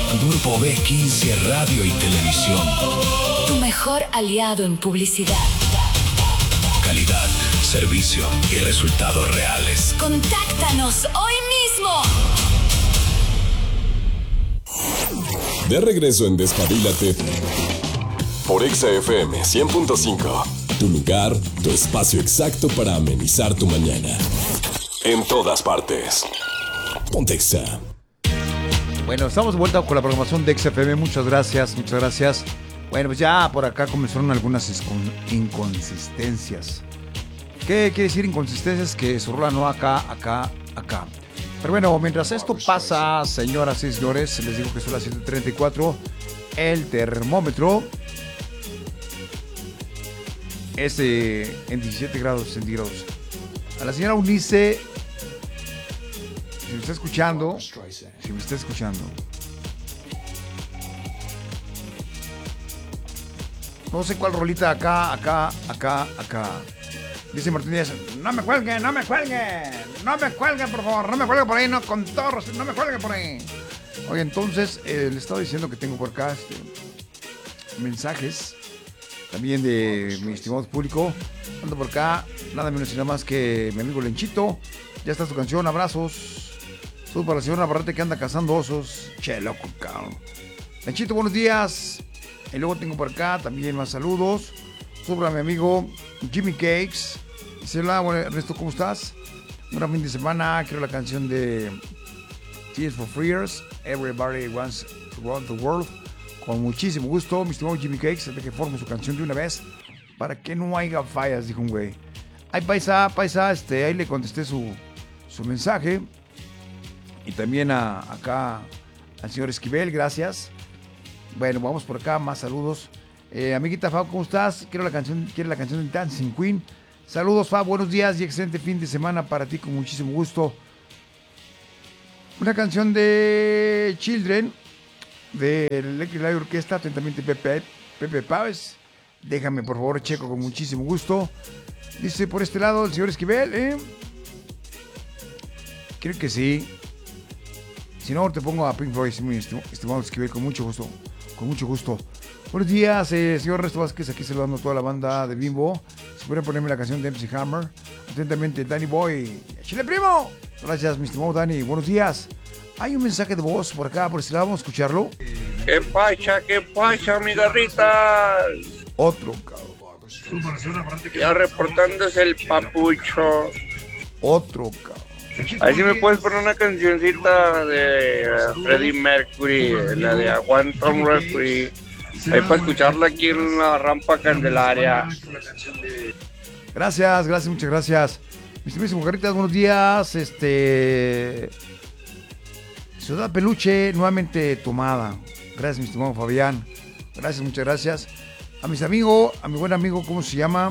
Grupo B15 Radio y Televisión. Tu mejor aliado en publicidad. Calidad, servicio y resultados reales. Contáctanos hoy mismo. De regreso en Despabilate por Exa FM 100.5. Tu lugar, tu espacio exacto para amenizar tu mañana. En todas partes. Ponte Exa. Bueno, estamos de vuelta con la programación de XFM. Muchas gracias, muchas gracias. Bueno, pues ya por acá comenzaron algunas inconsistencias. ¿Qué quiere decir inconsistencias? Que su rola no acá. Pero bueno, mientras esto pasa, señoras y señores, les digo que son las 7:34. El termómetro es en 17 grados centígrados. A la señora Unice, si me está escuchando, no sé cuál rolita acá. Dice Martínez, no me cuelguen, por favor, no me cuelguen por ahí, no, con todo respeto, no me cuelguen por ahí. Oye, entonces, le estaba diciendo que tengo por acá mensajes también de mi estimado público. Ando por acá, nada menos y nada más que mi amigo Lenchito. Ya está su canción, abrazos. Saludos para la señora Navarrete que anda cazando osos. Che, loco, cabrón. Lenchito, buenos días. Y luego tengo por acá también más saludos. Sobre a mi amigo Jimmy Cakes. Dice, hola, bueno, Ernesto, ¿cómo estás? Un gran fin de semana. Quiero la canción de Tears for Fears. Everybody Wants to Run the World. Con muchísimo gusto, mi estimado Jimmy Cakes, de que forme su canción de una vez. Para que no haya fallas, dijo un güey. Ay, paisa, ahí le contesté su mensaje. Y también acá al señor Esquivel, gracias. Bueno, vamos por acá, más saludos. Amiguita Fab, ¿cómo estás? Quiere la canción de Dancing Queen. Saludos, Fab, buenos días y excelente fin de semana para ti, con muchísimo gusto. Una canción de Children, de Electric Light Orquesta, atentamente Pepe Páez. Déjame, por favor, checo con muchísimo gusto. Dice por este lado el señor Esquivel, Creo que sí. Si no, te pongo a Pink Floyd, mi estimado Esquivel, con mucho gusto. Buenos días, señor Ernesto Vázquez, aquí saludando a toda la banda de Bimbo. Si pueden ponerme la canción de MC Hammer. Atentamente, Danny Boy. ¡Chile, primo! Gracias, mi estimado Danny. Buenos días. Hay un mensaje de voz por acá, por este lado, vamos a escucharlo. ¿Qué pacha, mi garrita? Otro, cabrón. Ya reportándose el papucho. Otro, cabrón. Ahí sí me puedes poner una cancioncita de Freddie Mercury, la de I Want Some Referee. Ahí para escucharla aquí en la rampa Candelaria. Gracias, muchas gracias. Mis estimados garritas, buenos días. Ciudad Peluche, nuevamente tomada. Gracias, mi estimado Fabián. Gracias, muchas gracias. A mi buen amigo, ¿cómo se llama?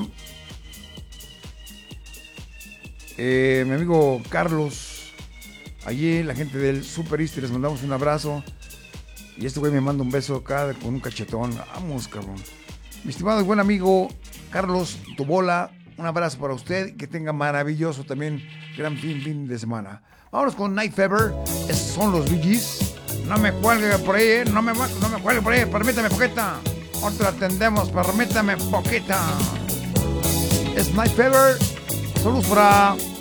Mi amigo Carlos. Allí, la gente del Super East, les mandamos un abrazo. Y este güey me manda un beso acá con un cachetón. Vamos, cabrón. Mi estimado y buen amigo Carlos Tobola, un abrazo para usted. Que tenga maravilloso también gran fin de semana. Vámonos con Night Fever. Esos son los Bee Gees. No me cuelgue por ahí, no me cuelgue por ahí. Permítame poquita. Ahorita la atendemos, permítame poquita. Es Night Fever. Saludos para